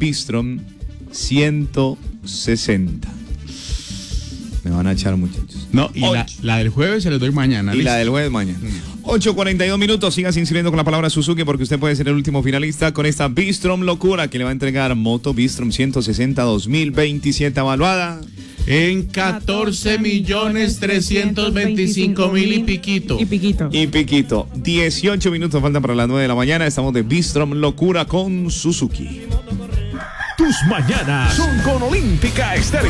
Bistrom 160. Me van a echar, muchachos. No, y la del jueves se la doy mañana. Y ¿listo? la del jueves mañana. 8:42 minutos. Sigas inscribiendo con la palabra Suzuki porque usted puede ser el último finalista con esta Bistrom locura que le va a entregar moto Bistrom 160 2027 evaluada en 14.325.000 y piquito. Y piquito. 18 minutos faltan para las 9 de la mañana. Estamos de Bistrom locura con Suzuki. Tus mañanas son con Olímpica Estéreo.